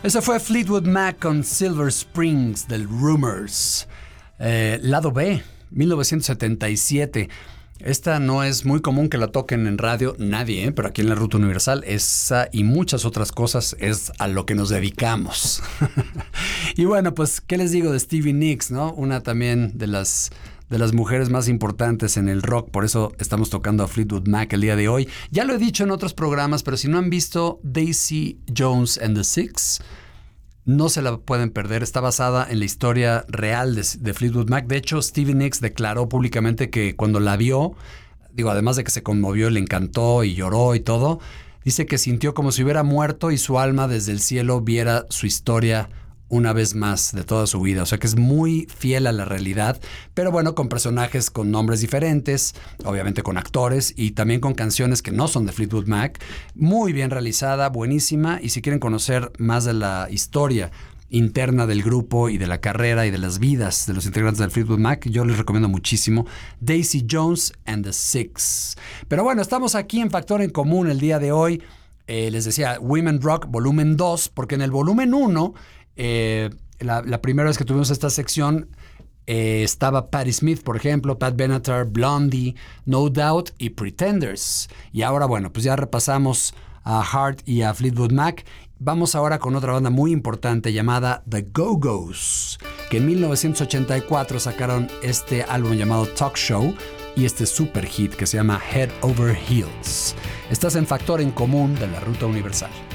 Ese fue Fleetwood Mac con Silver Springs del Rumors. Lado B, 1977. Esta no es muy común que la toquen en radio nadie, pero aquí en la Ruta Universal esa y muchas otras cosas es a lo que nos dedicamos. Y bueno, pues, ¿qué les digo de Stevie Nicks, no? Una también de las mujeres más importantes en el rock, por eso estamos tocando a Fleetwood Mac el día de hoy. Ya lo he dicho en otros programas, pero si no han visto Daisy Jones and the Six, no se la pueden perder. Está basada en la historia real de Fleetwood Mac. De hecho, Stevie Nicks declaró públicamente que cuando la vio, además de que se conmovió, le encantó y lloró y todo, dice que sintió como si hubiera muerto y su alma desde el cielo viera su historia una vez más de toda su vida. O sea que es muy fiel a la realidad, pero bueno, con personajes con nombres diferentes, obviamente con actores y también con canciones que no son de Fleetwood Mac. Muy bien realizada, buenísima, y si quieren conocer más de la historia interna del grupo y de la carrera y de las vidas de los integrantes del Fleetwood Mac, yo les recomiendo muchísimo Daisy Jones and the Six. Pero bueno, estamos aquí en Factor en Común el día de hoy. Les decía Women Rock volumen 2, porque en el volumen 1 la primera vez que tuvimos esta sección estaba Patti Smith, por ejemplo, Pat Benatar, Blondie, No Doubt y Pretenders. Y ahora, bueno, pues ya repasamos a Heart y a Fleetwood Mac. Vamos ahora con otra banda muy importante llamada The Go-Go's, que en 1984 sacaron este álbum llamado Talk Show y este super hit que se llama Head Over Heels. Estás en Factor en Común de la Ruta Universal.